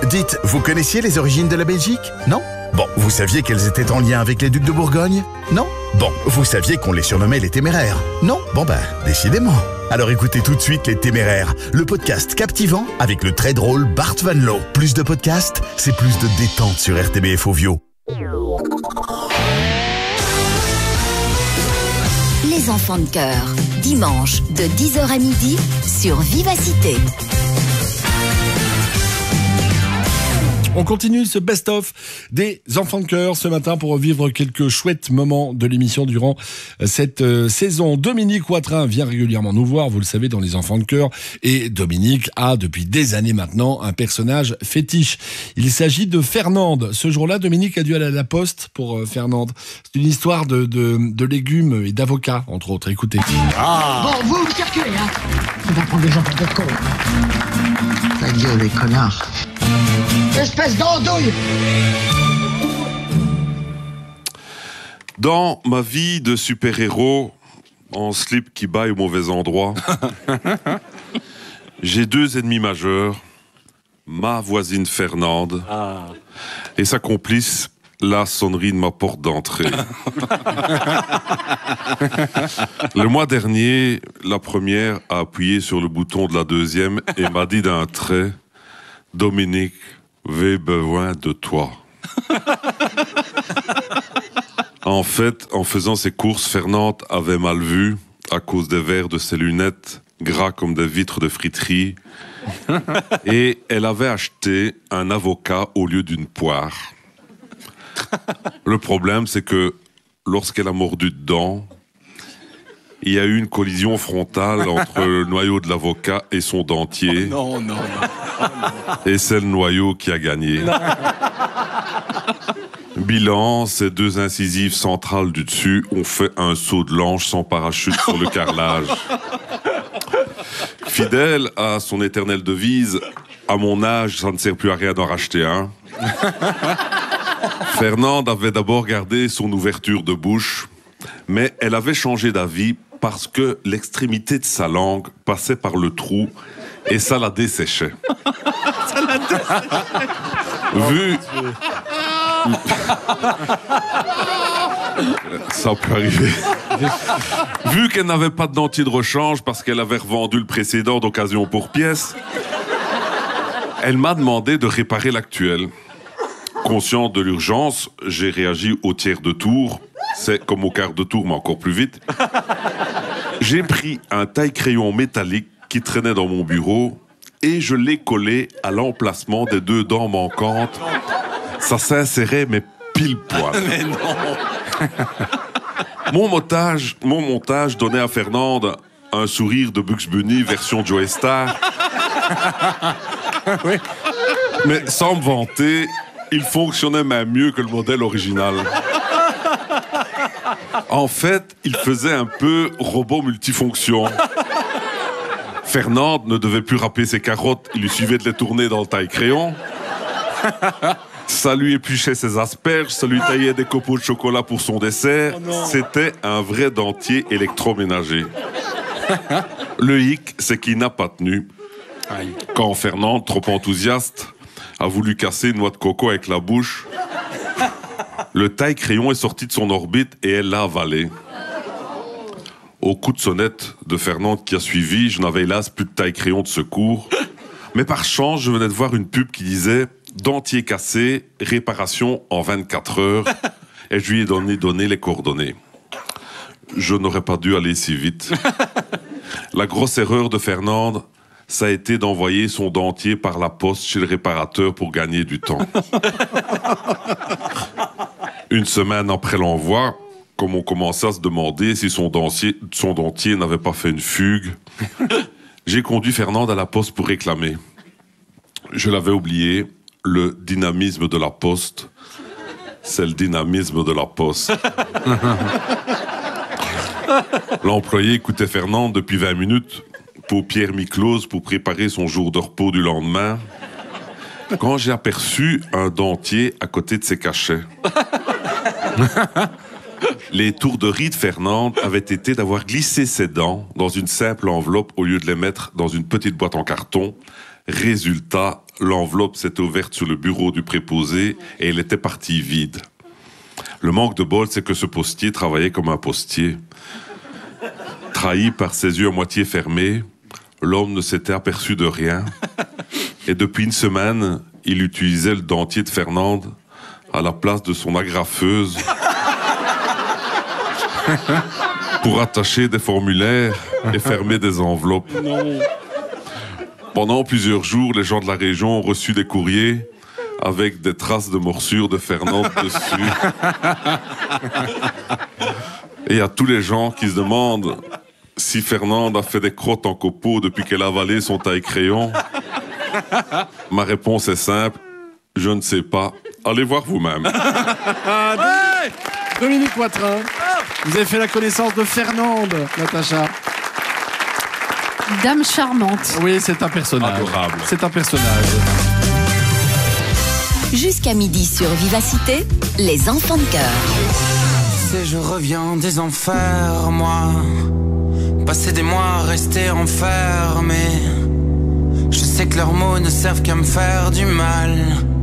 Dites, vous connaissiez les origines de la Belgique? Non? Bon, vous saviez qu'elles étaient en lien avec les ducs de Bourgogne? Non? Bon, vous saviez qu'on les surnommait les Téméraires? Non? Bon ben, décidément. Alors écoutez tout de suite Les Téméraires, le podcast captivant avec le très drôle Bart Van Loo. Plus de podcasts, c'est plus de détente sur RTBF Ovio. Les enfants de cœur, dimanche de 10h à midi sur Vivacité. On continue ce best-of des enfants de cœur ce matin pour revivre quelques chouettes moments de l'émission durant cette saison. Dominique Watrin vient régulièrement nous voir, vous le savez, dans les enfants de cœur. Et Dominique a, depuis des années maintenant, un personnage fétiche. Il s'agit de Fernande. Ce jour-là, Dominique a dû aller à la poste pour Fernande. C'est une histoire de légumes et d'avocats, entre autres. Écoutez. Bon, vous me circulez, hein. On va prendre des gens pour des cons. Ta gueule, les connards. Espèce d'andouille! Dans ma vie de super-héros, en slip qui baille au mauvais endroit, j'ai deux ennemis majeurs, ma voisine Fernande et sa complice, la sonnerie de ma porte d'entrée. Le mois dernier, la première a appuyé sur le bouton de la deuxième et m'a dit d'un trait: Dominique, j'ai besoin de toi. En fait, en faisant ses courses, Fernande avait mal vu à cause des verres de ses lunettes, gras comme des vitres de friterie. Et elle avait acheté un avocat au lieu d'une poire. Le problème, c'est que lorsqu'elle a mordu dedans, il y a eu une collision frontale entre le noyau de l'avocat et son dentier. Oh non. Et c'est le noyau qui a gagné. Bilan, ces deux incisives centrales du dessus ont fait un saut de l'ange sans parachute sur le carrelage. Fidèle à son éternelle devise, à mon âge, ça ne sert plus à rien d'en racheter un. Fernande avait d'abord gardé son ouverture de bouche, mais elle avait changé d'avis parce que l'extrémité de sa langue passait par le trou et ça la desséchait. Vu... Ça peut arriver. Vu qu'elle n'avait pas de dentier de rechange parce qu'elle avait revendu le précédent d'occasion pour pièce, elle m'a demandé de réparer l'actuel. Conscient de l'urgence, j'ai réagi au tiers de tour. C'est comme au quart de tour, mais encore plus vite. J'ai pris un taille-crayon métallique qui traînait dans mon bureau et je l'ai collé à l'emplacement des deux dents manquantes. Ça s'insérait, mais pile poil. Mais non. Mon montage donnait à Fernande un sourire de Bugs Bunny version Joey Star. Oui. Mais sans me vanter, il fonctionnait même mieux que le modèle original. En fait, il faisait un peu robot multifonction. Fernande ne devait plus râper ses carottes, il lui suffisait de les tourner dans le taille-crayon. Ça lui épluchait ses asperges, ça lui taillait des copeaux de chocolat pour son dessert. C'était un vrai dentier électroménager. Le hic, c'est qu'il n'a pas tenu. Quand Fernande, trop enthousiaste, a voulu casser une noix de coco avec la bouche, le taille-crayon est sorti de son orbite et elle l'a avalé. Au coup de sonnette de Fernande qui a suivi, je n'avais hélas plus de taille-crayon de secours. Mais par chance, je venais de voir une pub qui disait « Dentier cassé, réparation en 24 heures » et je lui ai donné les coordonnées. Je n'aurais pas dû aller si vite. La grosse erreur de Fernande, ça a été d'envoyer son dentier par la poste chez le réparateur pour gagner du temps. Une semaine après l'envoi, comme on commençait à se demander si son dentier n'avait pas fait une fugue, j'ai conduit Fernande à la poste pour réclamer. Je l'avais oublié, le dynamisme de la poste, c'est le dynamisme de la poste. L'employé écoutait Fernande depuis 20 minutes, paupières mi-closes pour préparer son jour de repos du lendemain, quand j'ai aperçu un dentier à côté de ses cachets. Les tourderies de Fernande avaient été d'avoir glissé ses dents dans une simple enveloppe au lieu de les mettre dans une petite boîte en carton, Résultat, l'enveloppe s'était ouverte sur le bureau du préposé et elle était partie vide. Le manque de bol, c'est que ce postier travaillait comme un postier. Trahi par ses yeux à moitié fermés, l'homme ne s'était aperçu de rien. Et depuis une semaine, il utilisait le dentier de Fernande à la place de son agrafeuse pour attacher des formulaires et fermer des enveloppes. Non. Pendant plusieurs jours, les gens de la région ont reçu des courriers avec des traces de morsures de Fernande dessus. Et il y a tous les gens qui se demandent si Fernande a fait des crottes en copeaux depuis qu'elle a avalé son taille-crayon. Ma réponse est simple, je ne sais pas. Allez voir vous-même. Ouais, Dominique Watrin, vous avez fait la connaissance de Fernande, Natacha. Dame charmante. Oui, c'est un personnage. Adorable. C'est un personnage. Jusqu'à midi sur Vivacité, les enfants de cœur. C'est je reviens des enfers, moi. Passer des mois restés enfermés. Je sais que leurs mots ne servent qu'à me faire du mal.